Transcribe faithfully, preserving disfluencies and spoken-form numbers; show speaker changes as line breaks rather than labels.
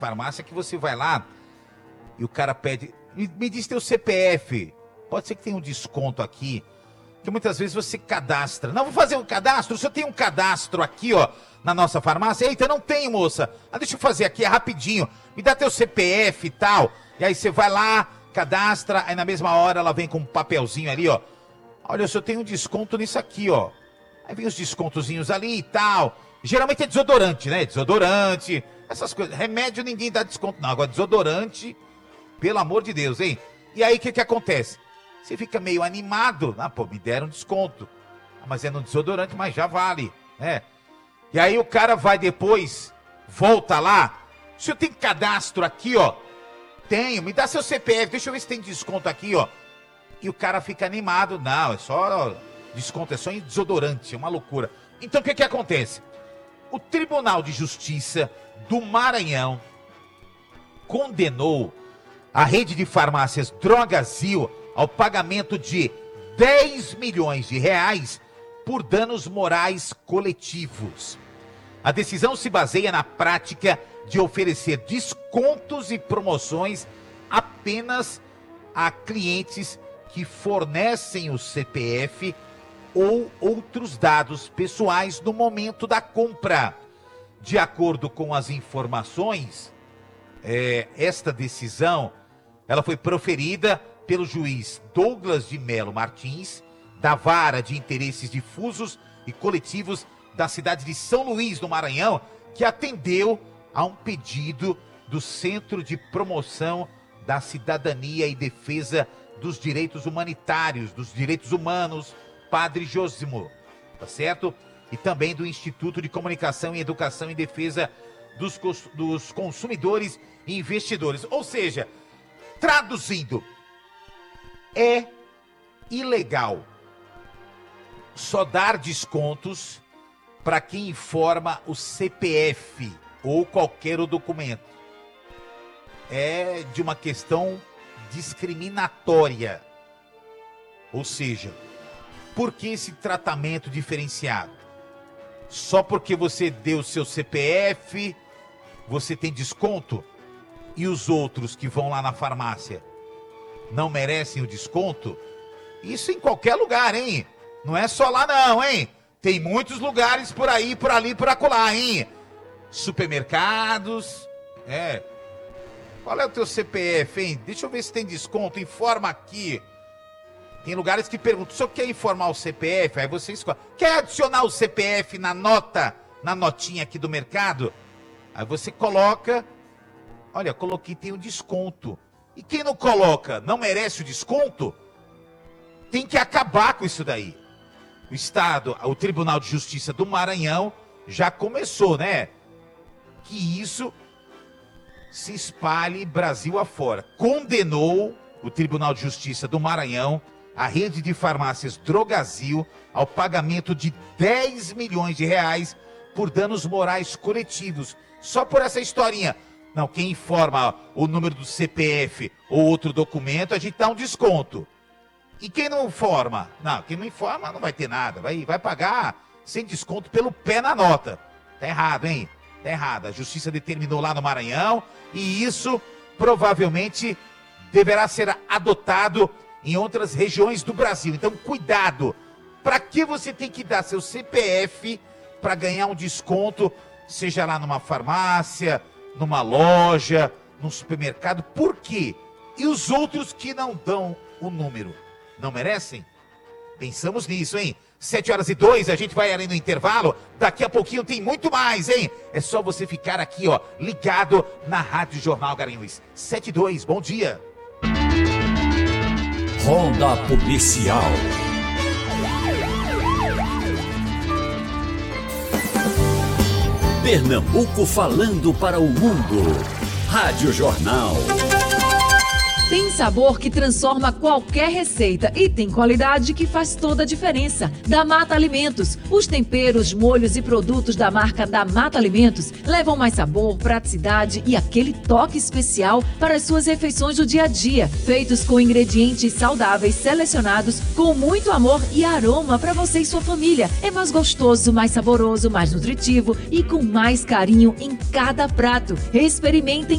farmácia que você vai lá e o cara pede, me, me diz teu C P F, pode ser que tenha um desconto aqui, que muitas vezes você cadastra. Não, vou fazer um cadastro, o senhor tem um cadastro aqui, ó, na nossa farmácia? Eita, não tenho, moça. Ah, deixa eu fazer aqui, é rapidinho. Me dá teu C P F e tal. E aí você vai lá, cadastra, aí na mesma hora ela vem com um papelzinho ali, ó. Olha, o senhor tem um desconto nisso aqui, ó. Aí vem os descontozinhos ali e tal. Geralmente é desodorante, né? Desodorante, essas coisas. Remédio ninguém dá desconto, não. Agora, desodorante, pelo amor de Deus, hein? E aí, o que que acontece? Você fica meio animado. Ah, pô, me deram desconto. Ah, mas é no desodorante, mas já vale, né? E aí o cara vai depois, volta lá. O senhor tem cadastro aqui, ó? Tenho, me dá seu C P F, deixa eu ver se tem desconto aqui, ó. E o cara fica animado. Não, é só ó, desconto, é só em desodorante, é uma loucura. Então o que que acontece? O Tribunal de Justiça do Maranhão condenou a rede de farmácias Drogazil ao pagamento de dez milhões de reais por danos morais coletivos. A decisão se baseia na prática de oferecer descontos e promoções apenas a clientes que fornecem o C P F ou outros dados pessoais no momento da compra. De acordo com as informações, é, esta decisão ela foi proferida pelo juiz Douglas de Melo Martins, da Vara de Interesses Difusos e Coletivos da cidade de São Luís, no Maranhão, que atendeu a um pedido do Centro de Promoção da Cidadania e Defesa dos Direitos Humanitários, dos Direitos Humanos, Padre Josimo, tá certo? E também do Instituto de Comunicação e Educação em Defesa dos, dos Consumidores e Investidores. Ou seja, traduzindo, é ilegal só dar descontos para quem informa o C P F ou qualquer outro documento. É de uma questão discriminatória. Ou seja, por que esse tratamento diferenciado? Só porque você deu seu C P F, você tem desconto? E os outros que vão lá na farmácia não merecem o desconto? Isso em qualquer lugar, hein? Não é só lá não, hein? Tem muitos lugares por aí, por ali, por acolá, hein? Supermercados, é. Qual é o teu C P F, hein? Deixa eu ver se tem desconto, informa aqui. Tem lugares que perguntam, o senhor quer informar o C P F? Aí você escolhe. Quer adicionar o C P F na nota, na notinha aqui do mercado? Aí você coloca, olha, coloquei, tem um desconto. E quem não coloca, não merece o desconto? Tem que acabar com isso daí. O Estado, o Tribunal de Justiça do Maranhão já começou, né? Que isso se espalhe Brasil afora. Condenou o Tribunal de Justiça do Maranhão a rede de farmácias Drogazil ao pagamento de dez milhões de reais por danos morais coletivos. Só por essa historinha. Não, quem informa o número do C P F ou outro documento, a gente dá um desconto. E quem não informa? Não, quem não informa não vai ter nada. Vai, vai pagar sem desconto pelo pé na nota. Tá errado, hein? Tá errado. A justiça determinou lá no Maranhão e isso provavelmente deverá ser adotado em outras regiões do Brasil. Então, cuidado. Para que você tem que dar seu C P F para ganhar um desconto, seja lá numa farmácia, numa loja, num supermercado? Por quê? E os outros que não dão o número? Não merecem? Pensamos nisso, hein? Sete horas e dois, a gente vai ali no intervalo. Daqui a pouquinho tem muito mais, hein? É só você ficar aqui, ó, ligado na Rádio Jornal Garanhuns. Sete e dois, bom dia.
Ronda Policial. Pernambuco falando para o mundo. Rádio Jornal.
Tem sabor que transforma qualquer receita e tem qualidade que faz toda a diferença. Da Mata Alimentos. Os temperos, molhos e produtos da marca da Mata Alimentos levam mais sabor, praticidade e aquele toque especial para as suas refeições do dia a dia. Feitos com ingredientes saudáveis selecionados com muito amor e aroma para você e sua família. É mais gostoso, mais saboroso, mais nutritivo e com mais carinho em cada prato. Experimentem